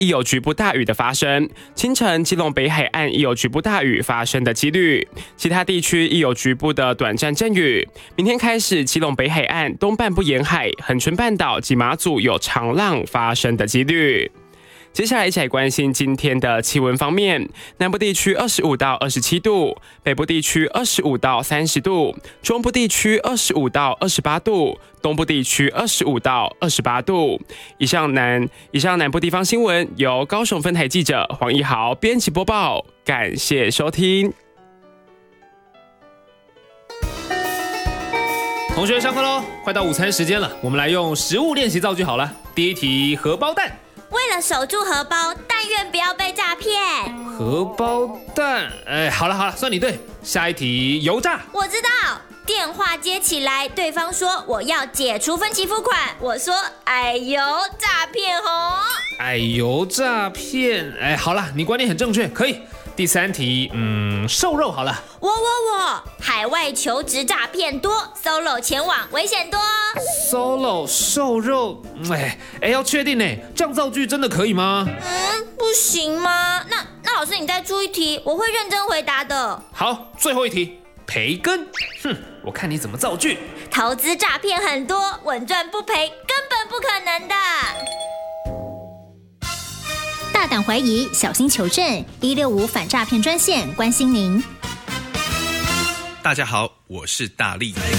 亦有局部大雨的发生。清晨，基隆北海岸亦有局部大雨发生的几率，其他地区亦有局部的短暂阵雨。明天开始，基隆北海岸、东半部沿海、恒春半岛及马祖有长浪发生的几率。接下来一起来关心今天的气温方面，南部地区25到27度，北部地区25到30度，中部地区25到28度，东部地区25到28度。以上南部地方新闻由高雄分台记者黄一豪编辑播报，感谢收听。 同学上课喽，快到午餐时间了，我们来用食物练习造句好了。第一题，荷包蛋。 为了守住荷包，但愿不要被诈骗。 荷包蛋，好了，算你对。下一题，油炸。 我知道，电话接起来，对方说我要解除分期付款，我说哎呦，诈骗哦。 哎呦，诈骗，好了，你观念很正确，可以。第三题，瘦肉好了。 我，海外求职诈骗多 ，solo 前往危险多。 solo 瘦肉，要确定呢，这样造句真的可以吗？ 不行吗？那老师你再出一题，我会认真回答的。 好，最后一题，培根。我看你怎么造句。 投资诈骗很多，稳赚不赔根本不可能的。 大胆怀疑，小心求证，165反诈骗专线关心您。 大家好，我是大力。